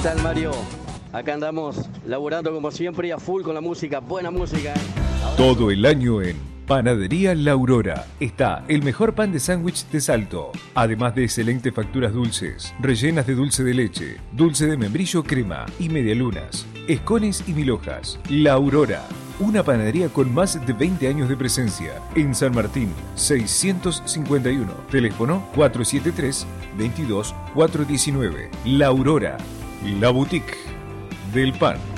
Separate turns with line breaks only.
tal, Mario? Acá andamos laburando como siempre y a full con la música, buena música.
Todo el año en Panadería La Aurora está el mejor pan de sándwich de Salto, además de excelentes facturas dulces, rellenas de dulce de leche, dulce de membrillo crema y medialunas, escones y mil hojas. La Aurora, una panadería con más de 20 años de presencia en San Martín, 651, teléfono 473-22419. La Aurora, la boutique del pan.